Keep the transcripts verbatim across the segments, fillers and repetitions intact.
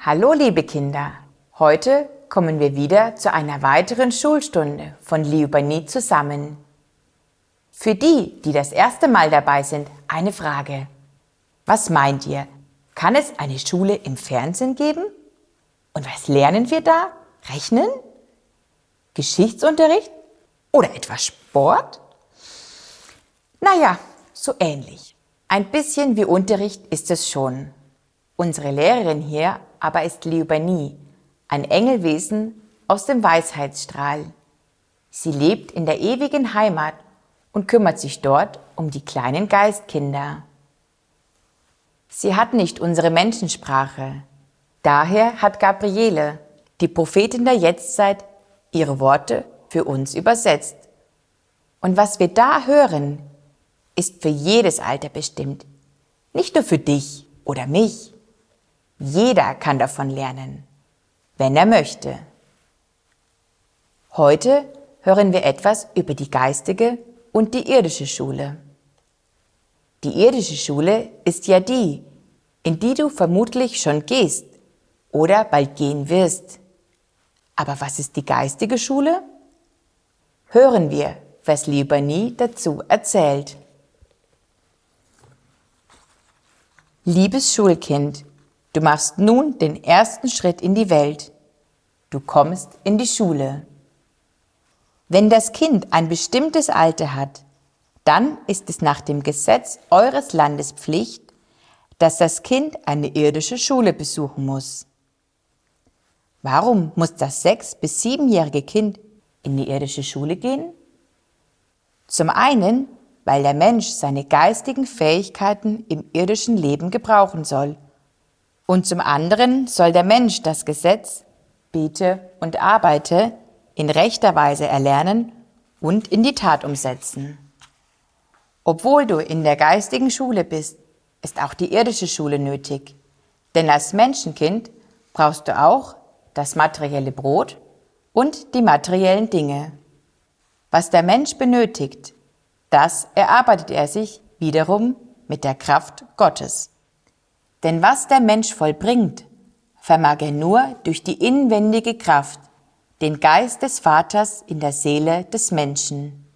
Hallo liebe Kinder, heute kommen wir wieder zu einer weiteren Schulstunde von Liubani zusammen. Für die, die das erste Mal dabei sind, eine Frage. Was meint ihr, kann es eine Schule im Fernsehen geben? Und was lernen wir da? Rechnen? Geschichtsunterricht? Oder etwas Sport? Naja, so ähnlich. Ein bisschen wie Unterricht ist es schon. Unsere Lehrerin hier aber ist Liubani, ein Engelwesen aus dem Weisheitsstrahl. Sie lebt in der ewigen Heimat und kümmert sich dort um die kleinen Geistkinder. Sie hat nicht unsere Menschensprache. Daher hat Gabriele, die Prophetin der Jetztzeit, ihre Worte für uns übersetzt. Und was wir da hören, ist für jedes Alter bestimmt. Nicht nur für dich oder mich. Jeder kann davon lernen, wenn er möchte. Heute hören wir etwas über die geistige und die irdische Schule. Die irdische Schule ist ja die, in die du vermutlich schon gehst oder bald gehen wirst. Aber was ist die geistige Schule? Hören wir, was Liubani dazu erzählt. Liebes Schulkind, du machst nun den ersten Schritt in die Welt. Du kommst in die Schule. Wenn das Kind ein bestimmtes Alter hat, dann ist es nach dem Gesetz eures Landes Pflicht, dass das Kind eine irdische Schule besuchen muss. Warum muss das sechs- bis siebenjährige Kind in die irdische Schule gehen? Zum einen, weil der Mensch seine geistigen Fähigkeiten im irdischen Leben gebrauchen soll. Und zum anderen soll der Mensch das Gesetz, bete und arbeite, in rechter Weise erlernen und in die Tat umsetzen. Obwohl du in der geistigen Schule bist, ist auch die irdische Schule nötig. Denn als Menschenkind brauchst du auch das materielle Brot und die materiellen Dinge. Was der Mensch benötigt, das erarbeitet er sich wiederum mit der Kraft Gottes. Denn was der Mensch vollbringt, vermag er nur durch die inwendige Kraft, den Geist des Vaters in der Seele des Menschen.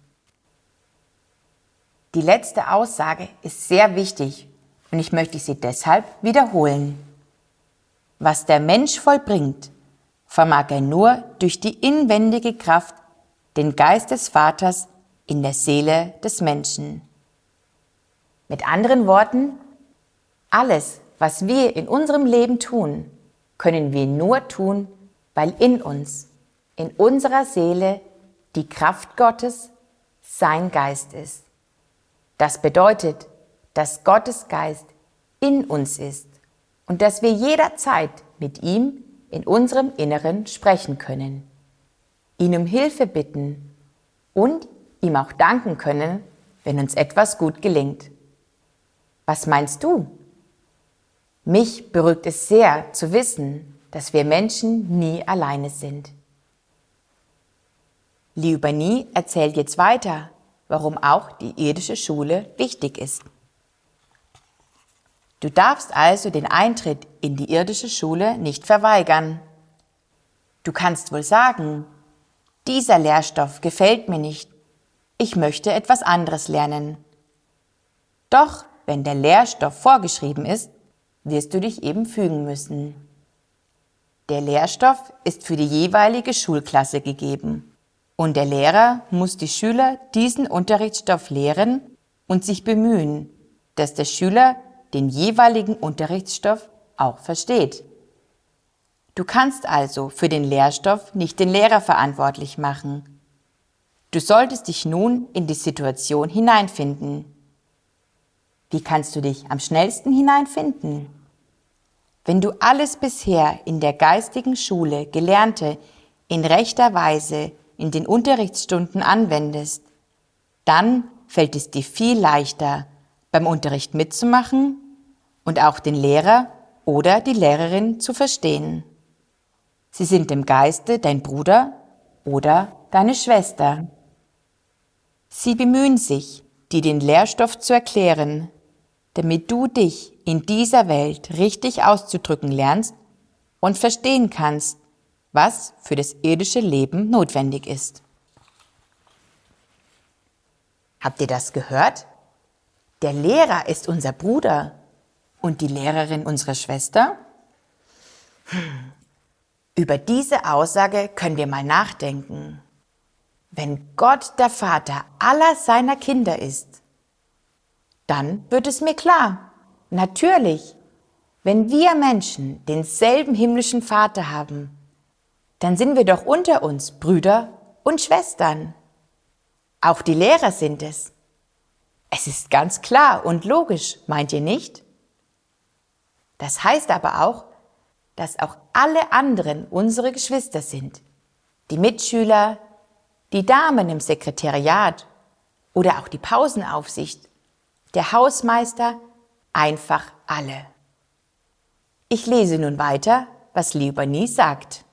Die letzte Aussage ist sehr wichtig und ich möchte sie deshalb wiederholen. Was der Mensch vollbringt, vermag er nur durch die inwendige Kraft, den Geist des Vaters in der Seele des Menschen. Mit anderen Worten, alles, was wir in unserem Leben tun, können wir nur tun, weil in uns, in unserer Seele, die Kraft Gottes, sein Geist ist. Das bedeutet, dass Gottes Geist in uns ist und dass wir jederzeit mit ihm in unserem Inneren sprechen können, ihn um Hilfe bitten und ihm auch danken können, wenn uns etwas gut gelingt. Was meinst du? Mich beruhigt es sehr zu wissen, dass wir Menschen nie alleine sind. Liubani erzählt jetzt weiter, warum auch die irdische Schule wichtig ist. Du darfst also den Eintritt in die irdische Schule nicht verweigern. Du kannst wohl sagen, dieser Lehrstoff gefällt mir nicht, ich möchte etwas anderes lernen. Doch wenn der Lehrstoff vorgeschrieben ist, wirst du dich eben fügen müssen. Der Lehrstoff ist für die jeweilige Schulklasse gegeben und der Lehrer muss die Schüler diesen Unterrichtsstoff lehren und sich bemühen, dass der Schüler den jeweiligen Unterrichtsstoff auch versteht. Du kannst also für den Lehrstoff nicht den Lehrer verantwortlich machen. Du solltest dich nun in die Situation hineinfinden. Wie kannst du dich am schnellsten hineinfinden? Wenn du alles bisher in der geistigen Schule Gelernte in rechter Weise in den Unterrichtsstunden anwendest, dann fällt es dir viel leichter, beim Unterricht mitzumachen und auch den Lehrer oder die Lehrerin zu verstehen. Sie sind im Geiste dein Bruder oder deine Schwester. Sie bemühen sich, dir den Lehrstoff zu erklären, damit du dich in dieser Welt richtig auszudrücken lernst und verstehen kannst, was für das irdische Leben notwendig ist. Habt ihr das gehört? Der Lehrer ist unser Bruder und die Lehrerin unsere Schwester? Hm. Über diese Aussage können wir mal nachdenken. Wenn Gott der Vater aller seiner Kinder ist, dann wird es mir klar, natürlich, wenn wir Menschen denselben himmlischen Vater haben, dann sind wir doch unter uns Brüder und Schwestern. Auch die Lehrer sind es. Es ist ganz klar und logisch, meint ihr nicht? Das heißt aber auch, dass auch alle anderen unsere Geschwister sind. Die Mitschüler, die Damen im Sekretariat oder auch die Pausenaufsicht, der Hausmeister, einfach alle. Ich lese nun weiter, was Liubani sagt.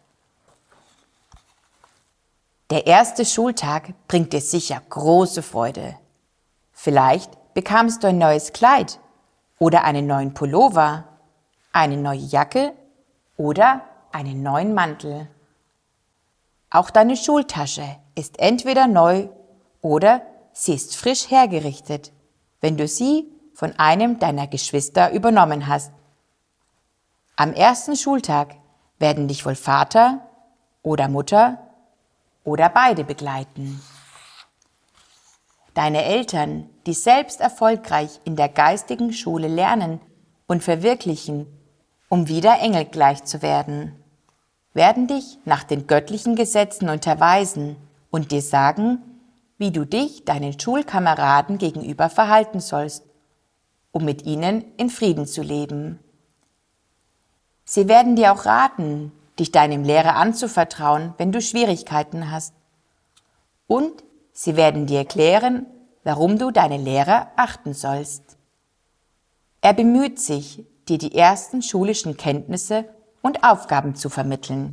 Der erste Schultag bringt dir sicher große Freude. Vielleicht bekamst du ein neues Kleid oder einen neuen Pullover, eine neue Jacke oder einen neuen Mantel. Auch deine Schultasche ist entweder neu oder sie ist frisch hergerichtet, wenn du sie von einem deiner Geschwister übernommen hast. Am ersten Schultag werden dich wohl Vater oder Mutter oder beide begleiten. Deine Eltern, die selbst erfolgreich in der geistigen Schule lernen und verwirklichen, um wieder engelgleich zu werden, werden dich nach den göttlichen Gesetzen unterweisen und dir sagen, wie du dich deinen Schulkameraden gegenüber verhalten sollst, um mit ihnen in Frieden zu leben. Sie werden dir auch raten, dich deinem Lehrer anzuvertrauen, wenn du Schwierigkeiten hast. Und sie werden dir erklären, warum du deine Lehrer achten sollst. Er bemüht sich, dir die ersten schulischen Kenntnisse und Aufgaben zu vermitteln.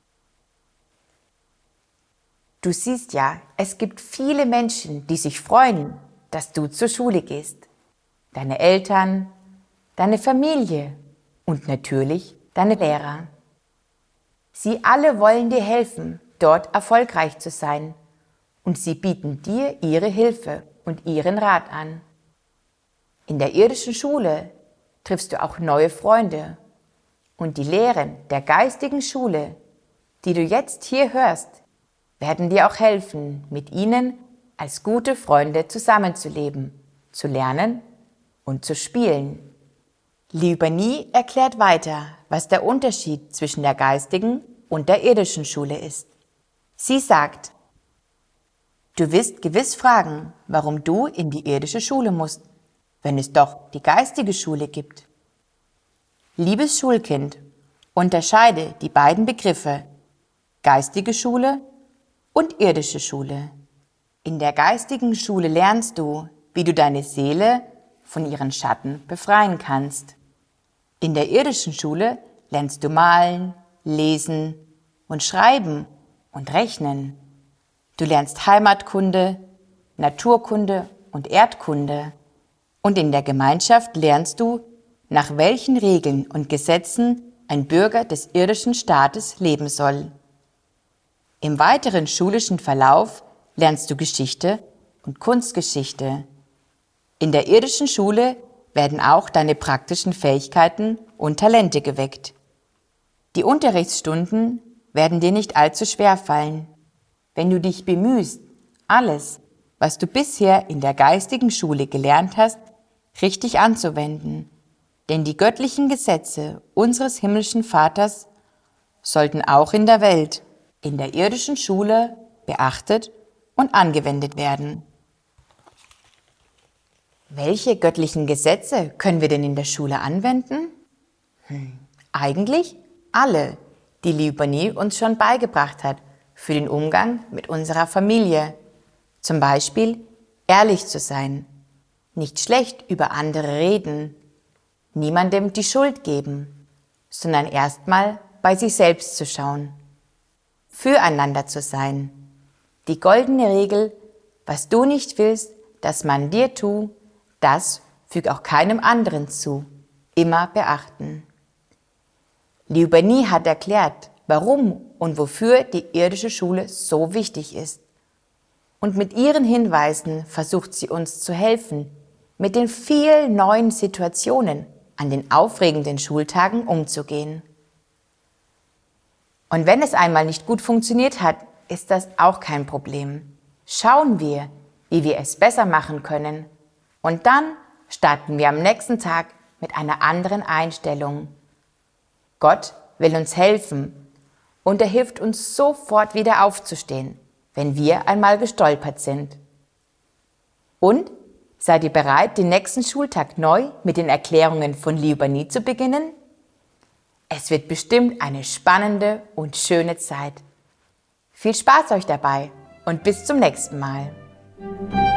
Du siehst ja, es gibt viele Menschen, die sich freuen, dass du zur Schule gehst. Deine Eltern, deine Familie und natürlich deine Lehrer. Sie alle wollen dir helfen, dort erfolgreich zu sein, und sie bieten dir ihre Hilfe und ihren Rat an. In der irdischen Schule triffst du auch neue Freunde, und die Lehren der geistigen Schule, die du jetzt hier hörst, werden dir auch helfen, mit ihnen als gute Freunde zusammenzuleben, zu lernen und zu spielen. Liubani erklärt weiter, was der Unterschied zwischen der geistigen und der irdischen Schule ist. Sie sagt, du wirst gewiss fragen, warum du in die irdische Schule musst, wenn es doch die geistige Schule gibt. Liebes Schulkind, unterscheide die beiden Begriffe geistige Schule und irdische Schule. In der geistigen Schule lernst du, wie du deine Seele von ihren Schatten befreien kannst. In der irdischen Schule lernst du malen, lesen und schreiben und rechnen. Du lernst Heimatkunde, Naturkunde und Erdkunde. Und in der Gemeinschaft lernst du, nach welchen Regeln und Gesetzen ein Bürger des irdischen Staates leben soll. Im weiteren schulischen Verlauf lernst du Geschichte und Kunstgeschichte. In der irdischen Schule werden auch deine praktischen Fähigkeiten und Talente geweckt. Die Unterrichtsstunden werden dir nicht allzu schwer fallen, wenn du dich bemühst, alles, was du bisher in der geistigen Schule gelernt hast, richtig anzuwenden. Denn die göttlichen Gesetze unseres himmlischen Vaters sollten auch in der Welt, in der irdischen Schule, beachtet und angewendet werden. Welche göttlichen Gesetze können wir denn in der Schule anwenden? Hm, eigentlich alle, die Liubani uns schon beigebracht hat für den Umgang mit unserer Familie. Zum Beispiel ehrlich zu sein, nicht schlecht über andere reden, niemandem die Schuld geben, sondern erstmal bei sich selbst zu schauen, füreinander zu sein. Die goldene Regel, was du nicht willst, dass man dir tut, das füg auch keinem anderen zu, immer beachten. Liubani hat erklärt, warum und wofür die irdische Schule so wichtig ist. Und mit ihren Hinweisen versucht sie uns zu helfen, mit den vielen neuen Situationen an den aufregenden Schultagen umzugehen. Und wenn es einmal nicht gut funktioniert hat, ist das auch kein Problem. Schauen wir, wie wir es besser machen können. Und dann starten wir am nächsten Tag mit einer anderen Einstellung. Gott will uns helfen und er hilft uns sofort wieder aufzustehen, wenn wir einmal gestolpert sind. Und seid ihr bereit, den nächsten Schultag neu mit den Erklärungen von Liubani zu beginnen? Es wird bestimmt eine spannende und schöne Zeit. Viel Spaß euch dabei und bis zum nächsten Mal.